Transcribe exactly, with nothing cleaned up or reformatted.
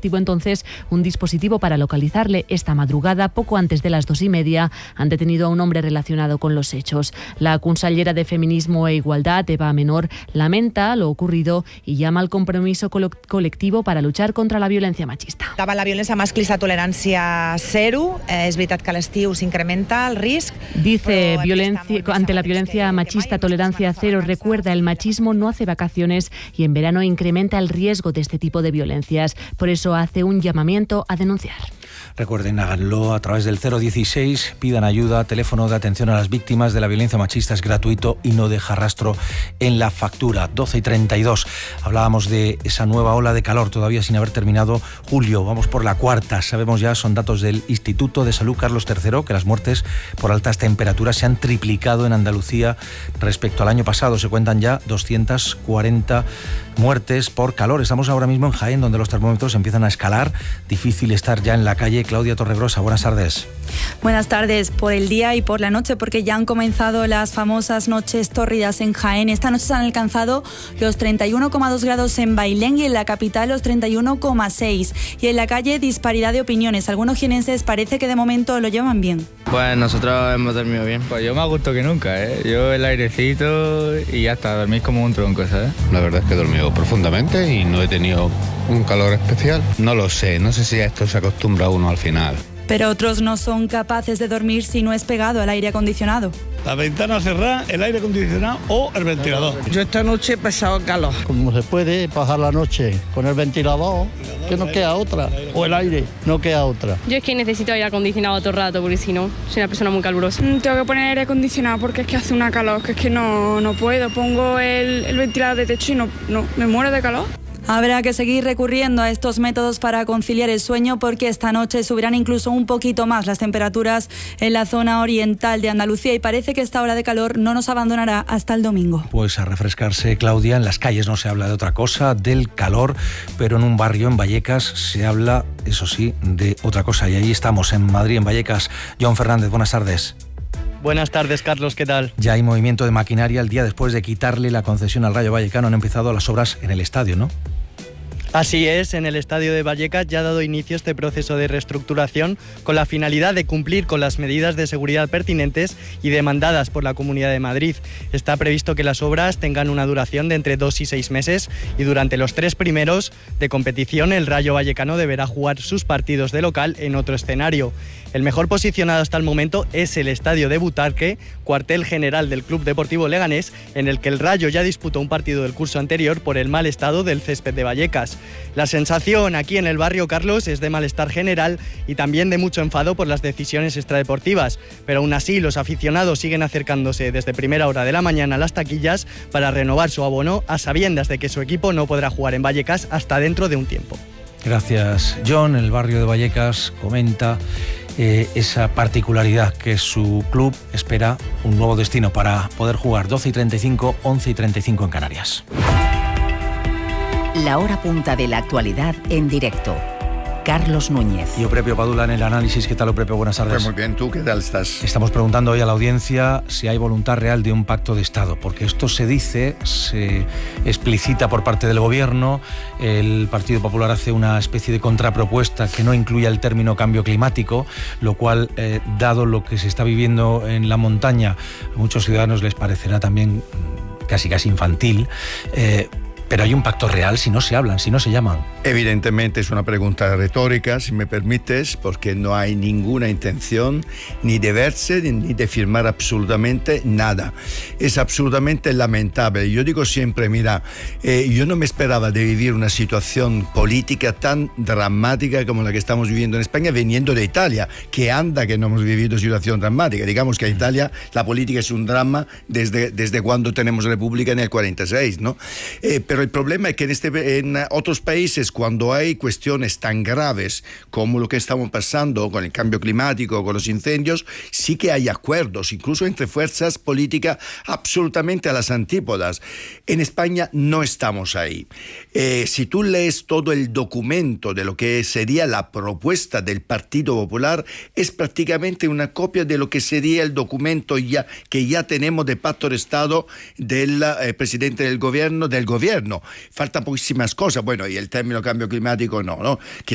activó entonces un dispositivo para localizarle. Esta madrugada, poco antes de las dos y media, han detenido a un hombre relacionado con los hechos. La consellera de Feminismo e Igualdad, Eva Menor, lamenta lo ocurrido y llama al compromiso colo- colectivo para luchar contra la violencia machista. Davant la violència masclista, tolerància zero. Eh, és veritat que a l'estiu s'incrementa el risc. Dice, violencia, ante la violencia machista, tolerancia cero. Recuerda, el machismo no hace vacaciones y en verano incrementa el riesgo de este tipo de violencias. Por eso hace un llamamiento a denunciar. Recuerden, háganlo a través del cero dieciséis, pidan ayuda, teléfono de atención a las víctimas de la violencia machista es gratuito y no deja rastro en la factura. doce y treinta y dos. Hablábamos de esa nueva ola de calor todavía sin haber terminado julio. Vamos por la cuarta. Sabemos ya, son datos del Instituto de Salud Carlos tercero, que las muertes por altas temperaturas se han triplicado en Andalucía respecto al año pasado. Se cuentan ya doscientas cuarenta muertes por calor. Estamos ahora mismo en Jaén, donde los termómetros empiezan a escalar. Difícil estar ya en la calle. Claudia Torregrosa, buenas tardes. Buenas tardes, por el día y por la noche, porque ya han comenzado las famosas noches tórridas en Jaén. Esta noche se han alcanzado los treinta y uno coma dos grados en Bailén y en la capital los treinta y uno coma seis. Y en la calle, disparidad de opiniones. Algunos jienenses parece que de momento lo llevan bien. Pues nosotros hemos dormido bien. Pues yo más gusto que nunca, ¿eh? Yo el airecito y ya está, dormís como un tronco, ¿sabes? La verdad es que he dormido profundamente y no he tenido un calor especial. No lo sé, no sé si a esto se acostumbra uno al final. Pero otros no son capaces de dormir si no es pegado al aire acondicionado. La ventana cerrada, el aire acondicionado o el ventilador. Yo esta noche he pasado calor. Como se puede pasar la noche con el ventilador, que no queda otra, o el aire, no queda otra. Yo es que necesito aire acondicionado todo el rato, porque si no, soy una persona muy calurosa. Tengo que poner aire acondicionado porque es que hace una calor, que es que no, no puedo. Pongo el, el ventilador de techo y no, no, me muero de calor. Habrá que seguir recurriendo a estos métodos para conciliar el sueño, porque esta noche subirán incluso un poquito más las temperaturas en la zona oriental de Andalucía y parece que esta ola de calor no nos abandonará hasta el domingo. Pues a refrescarse, Claudia. En las calles no se habla de otra cosa, del calor, pero en un barrio, en Vallecas, se habla, eso sí, de otra cosa. Y ahí estamos, en Madrid, en Vallecas. John Fernández, buenas tardes. Buenas tardes, Carlos, ¿qué tal? Ya hay movimiento de maquinaria. El día después de quitarle la concesión al Rayo Vallecano han empezado las obras en el estadio, ¿no? Así es, en el estadio de Vallecas ya ha dado inicio este proceso de reestructuración con la finalidad de cumplir con las medidas de seguridad pertinentes y demandadas por la Comunidad de Madrid. Está previsto que las obras tengan una duración de entre dos y seis meses y durante los tres primeros de competición el Rayo Vallecano deberá jugar sus partidos de local en otro escenario. El mejor posicionado hasta el momento es el estadio de Butarque, cuartel general del Club Deportivo Leganés, en el que el Rayo ya disputó un partido del curso anterior por el mal estado del césped de Vallecas. La sensación aquí en el barrio, Carlos, es de malestar general y también de mucho enfado por las decisiones extradeportivas, pero aún así los aficionados siguen acercándose desde primera hora de la mañana a las taquillas para renovar su abono a sabiendas de que su equipo no podrá jugar en Vallecas hasta dentro de un tiempo. Gracias, John. El barrio de Vallecas comenta eh, esa particularidad que su club espera un nuevo destino para poder jugar. Doce y treinta y cinco, once y treinta y cinco en Canarias. La hora punta de la actualidad en directo. Carlos Núñez. Y Oprepio Padula en el análisis. ¿Qué tal, Oprepio? Buenas tardes. Pues muy bien, ¿tú qué tal estás? Estamos preguntando hoy a la audiencia si hay voluntad real de un pacto de Estado, porque esto se dice, se explicita por parte del Gobierno. El Partido Popular hace una especie de contrapropuesta que no incluye el término cambio climático, lo cual, eh, dado lo que se está viviendo en la montaña, a muchos ciudadanos les parecerá también casi casi infantil. Eh, Pero hay un pacto real si no se hablan, si no se llaman. Evidentemente es una pregunta retórica, si me permites, porque no hay ninguna intención ni de verse ni de firmar absolutamente nada. Es absolutamente lamentable. Yo digo siempre, mira, eh, yo no me esperaba de vivir una situación política tan dramática como la que estamos viviendo en España, viniendo de Italia, que anda que no hemos vivido situación dramática. Digamos que en Italia la política es un drama desde, desde cuando tenemos república en el cuarenta y seis, ¿no? Eh, pero Pero el problema es que en, este, en otros países, cuando hay cuestiones tan graves como lo que estamos pasando con el cambio climático, con los incendios, sí que hay acuerdos, incluso entre fuerzas políticas absolutamente a las antípodas. En España no estamos ahí. Eh, si tú lees todo el documento de lo que sería la propuesta del Partido Popular, es prácticamente una copia de lo que sería el documento ya, que ya tenemos de Pacto de Estado del eh, presidente del gobierno, del gobierno. No, falta poquísimas cosas, bueno, y el término cambio climático no, ¿no? Que